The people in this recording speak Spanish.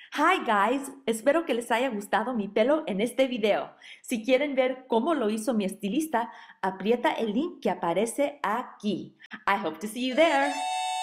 Hi guys, espero que les haya gustado mi pelo en este video. Si quieren ver cómo lo hizo mi estilista, aprieta el link que aparece aquí. I hope to see you there.